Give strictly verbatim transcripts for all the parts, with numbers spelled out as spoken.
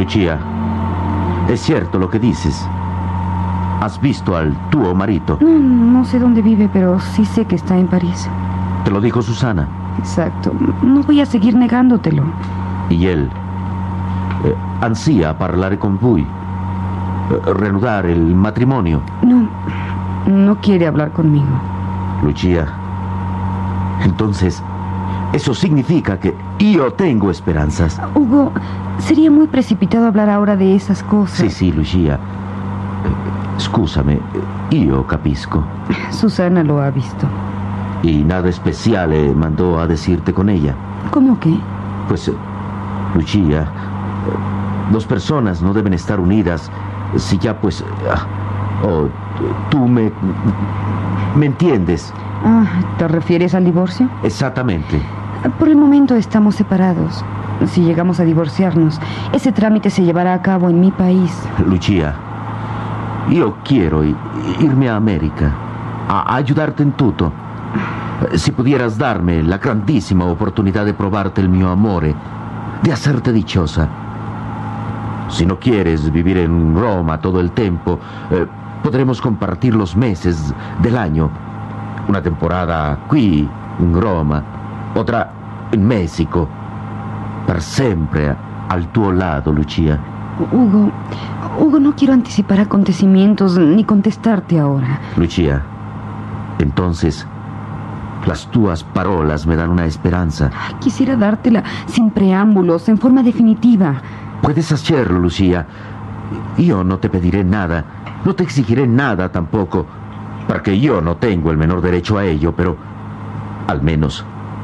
Lucia, es cierto lo que dices. ¿Has visto al tuo marito? No, no sé dónde vive, pero sí sé que está en París. ¿Te lo dijo Susana? Exacto. No voy a seguir negándotelo. Y él eh, ansía parlare con voi, eh, reanudar el matrimonio. No, no quiere hablar conmigo. Lucia, entonces, eso significa que yo tengo esperanzas. Hugo, sería muy precipitado hablar ahora de esas cosas. Sì, sì, Lucia. Eh, scusami, io capisco. Susana lo ha visto. ¿Y nada especial mandó a decirte con ella? ¿Cómo qué? Pues, Lucia, eh, dos personas no deben estar unidas si ya, pues... ah, oh, tú me... ¿Me entiendes? Ah, ¿te refieres al divorcio? Exactamente. Por el momento estamos separados. Si llegamos a divorciarnos, ese trámite se llevará a cabo en mi país. Lucia, io quiero i- irme a América, a, a ayudarte en tutto. Si pudieras darme la grandísima oportunidad de probarte el mio amore, de hacerte dichosa. Si no quieres vivir en Roma todo el tiempo, eh, podremos compartir los meses del año. Una temporada qui, in Roma, otra in México. Per sempre al tuo lado, Lucia. Hugo, Hugo, no quiero anticipar acontecimientos ni contestarte ahora. Lucia, entonces, las tuas parolas me dan una esperanza. Quisiera dártela sin preámbulos, en forma definitiva. Puedes hacerlo, Lucia. Yo no te pediré nada, no te exigiré nada tampoco, porque yo no tengo el menor derecho a ello, pero al menos,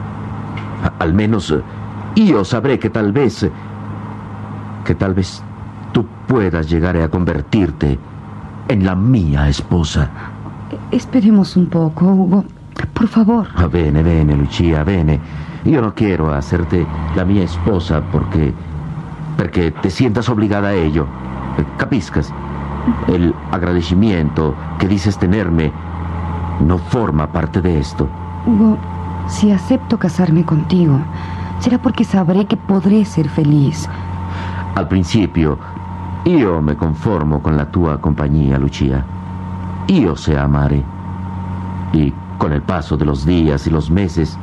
a- al menos, yo sabré que tal vez, que tal vez tú puedas llegar a convertirte en la mía esposa. Esperemos un poco, Hugo. Por favor. Ah, bene, bene, Lucia, bene. Io non quiero hacerte la mia esposa porque, porque te sientas obligada a ello. Eh, Capiscas. El agradecimiento que dices tenerme no forma parte de esto. Hugo, si acepto casarme contigo, será porque sabré que podré ser feliz. Al principio, io me conformo con la tua compañía, Lucia. Io sé amare. Y con el paso de los días y los meses,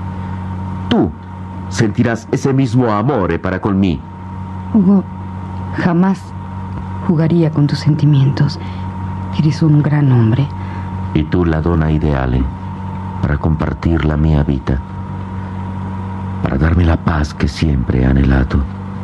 tú sentirás ese mismo amore para con mí. Hugo, jamás jugaría con tus sentimientos. Eres un gran hombre. Y tú la donna ideale para compartir la mia vita, para darme la paz que siempre he anhelato.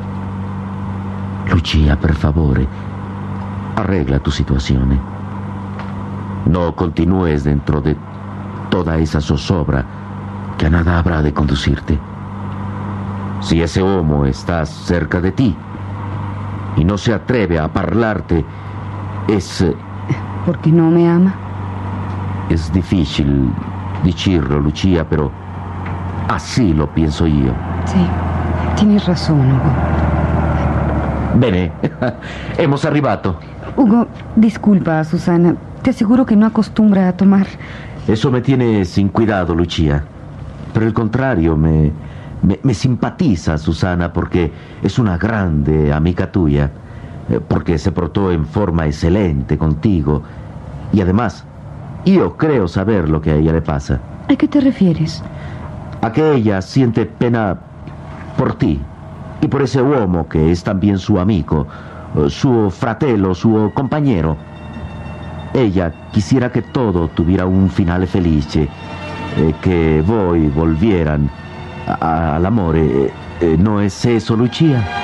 Lucia, per favore, arregla tu situazione. No continúes dentro de toda esa zozobra que a nada habrá de conducirte. Si ese homo está cerca de ti y no se atreve a parlare, es... eh, ¿Porque no me ama? Es difícil decirlo, Lucia, pero así lo pienso yo. Sí, tienes razón, Hugo. Bene, hemos arrivato. Hugo, disculpa a Susana. Te aseguro que no acostumbra a tomar. Eso me tiene sin cuidado, Lucia. Por el contrario, me, me, me simpatiza Susana porque es una grande amiga tuya, eh, porque se portó en forma excelente contigo. Y además, yo creo saber lo que a ella le pasa. ¿A qué te refieres? A que ella siente pena por ti y por ese uomo que es también su amigo, eh, su fratello, su compañero. Ella quisiera que todo tuviera un finale felice, eh, que voi volvieran a- al amore. Eh, eh, ¿no es eso, Lucia?